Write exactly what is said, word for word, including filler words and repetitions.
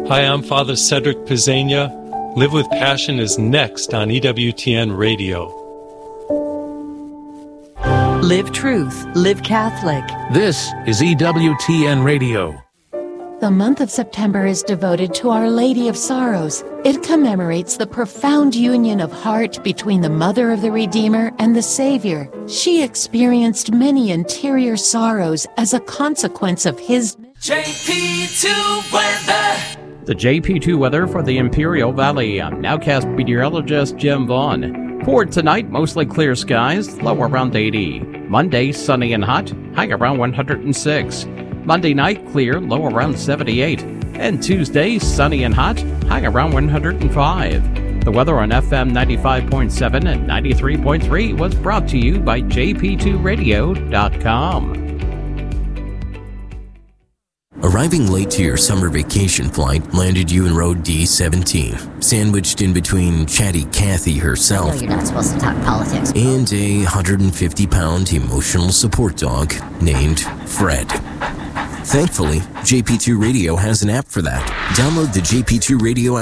Hi, I'm Father Cedric Pizzania. Live with Passion is next on E W T N Radio. Live Truth, Live Catholic. This is E W T N Radio. The month of September is devoted to Our Lady of Sorrows. It commemorates the profound union of heart between the Mother of the Redeemer and the Savior. She experienced many interior sorrows as a consequence of his... J P two weather. The J P two weather for the Imperial Valley. I'm Nowcast meteorologist Jim Vaughn. For tonight, mostly clear skies, low around eighty. Monday, sunny and hot, high around one hundred six. Monday night, clear, low around seventy-eight. And Tuesday, sunny and hot, high around one hundred five. The weather on F M ninety-five point seven and ninety-three point three was brought to you by J P two radio dot com. Arriving late to your summer vacation flight landed you in row D seventeen, sandwiched in between chatty Kathy herself I know you're not supposed to talk politics. and a one hundred fifty pound emotional support dog named Fred. Thankfully, J P two Radio has an app for that. Download the J P two Radio